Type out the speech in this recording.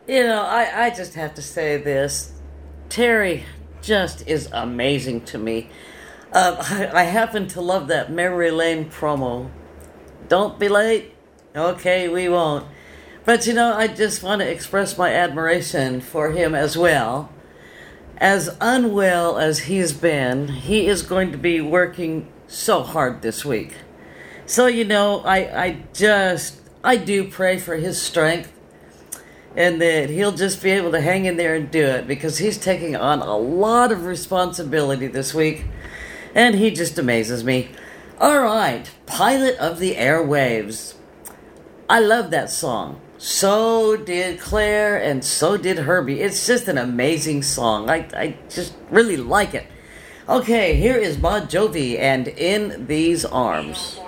I just have to say this. Terry just is amazing to me. I happen to love that Mary Lane promo. Don't be late. Okay, we won't. But I just want to express my admiration for him as well. As unwell as he's been, he is going to be working so hard this week. So, I do pray for his strength and that he'll just be able to hang in there and do it because he's taking on a lot of responsibility this week and he just amazes me. All right, Pilot of the Airwaves. I love that song. So did Claire and so did Herbie. It's just an amazing song. I just really like it. Okay, here is Bon Jovi and In These Arms.